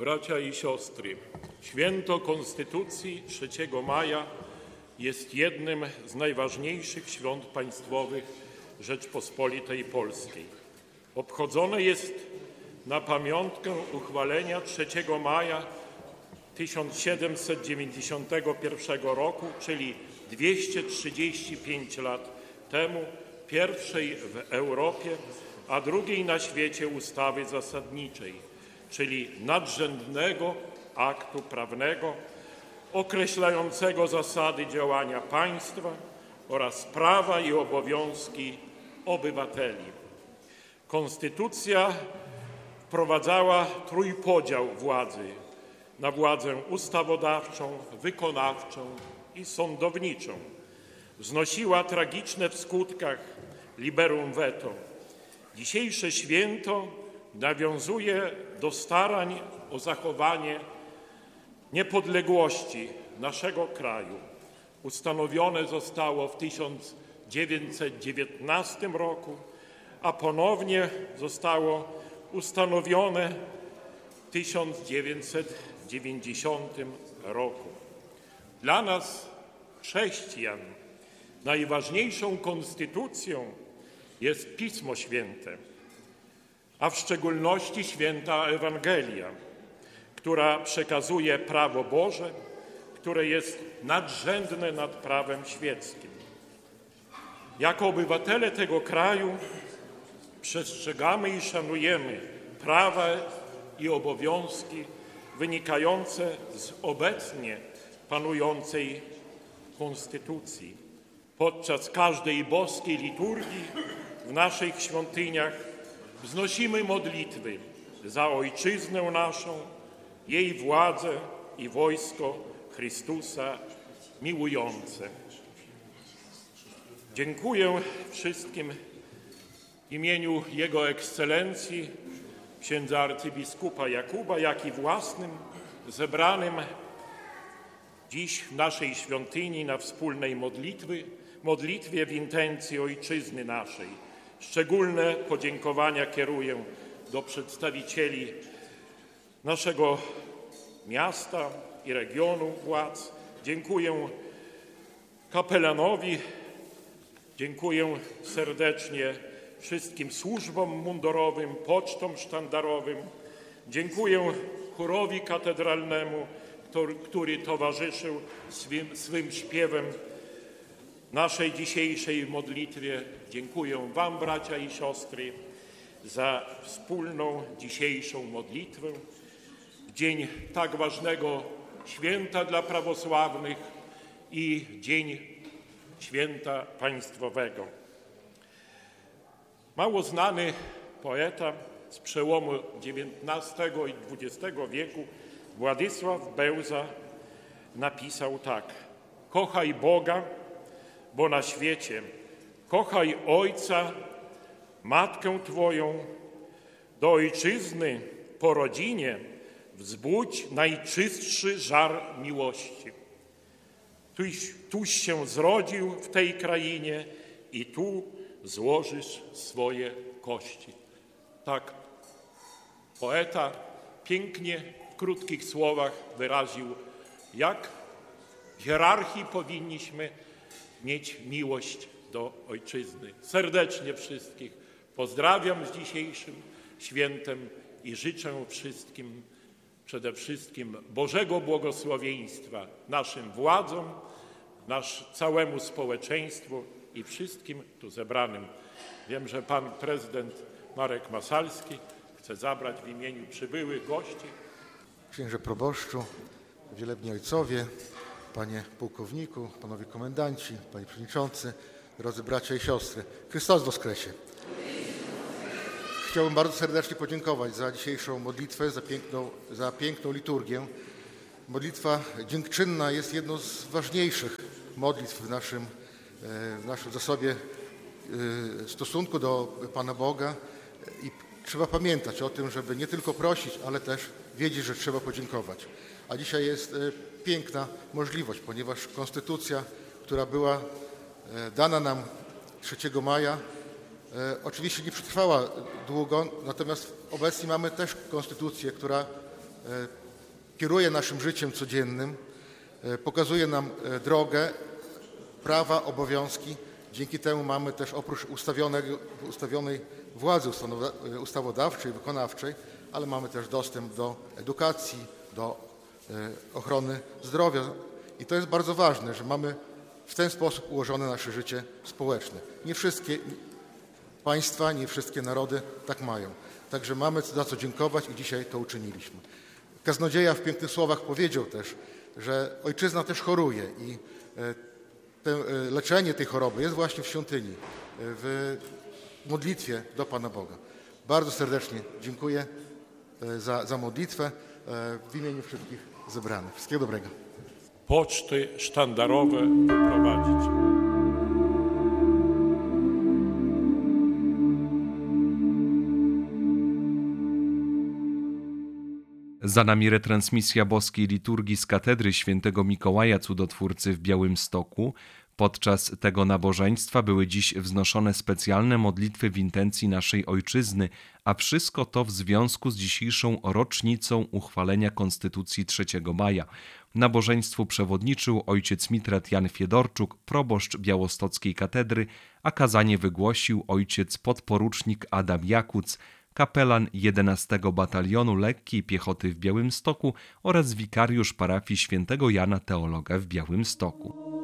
Bracia i siostry, święto Konstytucji 3 maja jest jednym z najważniejszych świąt państwowych Rzeczpospolitej Polskiej. Obchodzone jest na pamiątkę uchwalenia 3 maja 1791 roku, czyli 235 lat temu, pierwszej w Europie, a drugiej na świecie ustawy zasadniczej, czyli nadrzędnego aktu prawnego określającego zasady działania państwa oraz prawa i obowiązki obywateli. Konstytucja wprowadzała trójpodział władzy na władzę ustawodawczą, wykonawczą i sądowniczą. Znosiła tragiczne w skutkach liberum veto. Dzisiejsze święto nawiązuje do starań o zachowanie niepodległości naszego kraju. Ustanowione zostało w 1919 roku, a ponownie zostało ustanowione w 1990 roku. Dla nas, chrześcijan, najważniejszą konstytucją jest Pismo Święte, a w szczególności Święta Ewangelia, która przekazuje prawo Boże, które jest nadrzędne nad prawem świeckim. Jako obywatele tego kraju przestrzegamy i szanujemy prawa i obowiązki wynikające z obecnie panującej Konstytucji. Podczas każdej boskiej liturgii w naszych świątyniach wznosimy modlitwy za Ojczyznę naszą, jej władzę i wojsko Chrystusa miłujące. Dziękuję wszystkim w imieniu Jego Ekscelencji, księdza arcybiskupa Jakuba, jak i własnym, zebranym dziś w naszej świątyni na wspólnej modlitwie w intencji Ojczyzny naszej. Szczególne podziękowania kieruję do przedstawicieli naszego miasta i regionu władz. Dziękuję kapelanowi, dziękuję serdecznie wszystkim służbom mundurowym, pocztom sztandarowym. Dziękuję chórowi katedralnemu, który towarzyszył swym śpiewem naszej dzisiejszej modlitwie. Dziękuję Wam, bracia i siostry, za wspólną dzisiejszą modlitwę w dzień tak ważnego święta dla prawosławnych i dzień święta państwowego. Mało znany poeta z przełomu XIX i XX wieku Władysław Bełza napisał tak: kochaj Boga, bo na świecie, kochaj Ojca, Matkę Twoją, do Ojczyzny po rodzinie wzbudź najczystszy żar miłości. Tuś się zrodził w tej krainie i tu złożysz swoje kości. Tak poeta pięknie w krótkich słowach wyraził, jak w hierarchii powinniśmy mieć miłość do Ojczyzny. Serdecznie wszystkich pozdrawiam z dzisiejszym świętem i życzę wszystkim przede wszystkim Bożego błogosławieństwa naszym władzom, całemu społeczeństwu i wszystkim tu zebranym. Wiem, że pan prezydent Marek Masalski chce zabrać w imieniu przybyłych gości. Księże proboszczu, wielebni ojcowie, panie pułkowniku, panowie komendanci, panie przewodniczący, drodzy bracia i siostry. Chrystus woskresie. Chciałbym bardzo serdecznie podziękować za dzisiejszą modlitwę, za piękną liturgię. Modlitwa dziękczynna jest jedną z ważniejszych modlitw w naszym zasobie stosunku do Pana Boga i trzeba pamiętać o tym, żeby nie tylko prosić, ale też wiedzieć, że trzeba podziękować. A dzisiaj jest piękna możliwość, ponieważ konstytucja, która była dana nam 3 maja, oczywiście nie przetrwała długo, natomiast obecnie mamy też konstytucję, która kieruje naszym życiem codziennym, pokazuje nam drogę, prawa, obowiązki. Dzięki temu mamy też oprócz ustawionej władzy ustawodawczej, wykonawczej, ale mamy też dostęp do edukacji, do ochrony zdrowia. I to jest bardzo ważne, że mamy w ten sposób ułożone nasze życie społeczne. Nie wszystkie państwa, nie wszystkie narody tak mają. Także mamy za co dziękować i dzisiaj to uczyniliśmy. Kaznodzieja w pięknych słowach powiedział też, że ojczyzna też choruje i leczenie tej choroby jest właśnie w świątyni, w modlitwie do Pana Boga. Bardzo serdecznie dziękuję za modlitwę w imieniu wszystkich zebranych. Wszystkiego dobrego. Poczty sztandarowe prowadzić. Za nami retransmisja boskiej liturgii z katedry świętego Mikołaja Cudotwórcy w Białymstoku. Podczas tego nabożeństwa były dziś wznoszone specjalne modlitwy w intencji naszej ojczyzny, a wszystko to w związku z dzisiejszą rocznicą uchwalenia Konstytucji 3 maja. Nabożeństwu przewodniczył ojciec mitrat Jan Fiedorczuk, proboszcz białostockiej katedry, a kazanie wygłosił ojciec podporucznik Adam Jakuc, kapelan 11 Batalionu Lekkiej Piechoty w Białymstoku oraz wikariusz parafii świętego Jana Teologa w Białymstoku.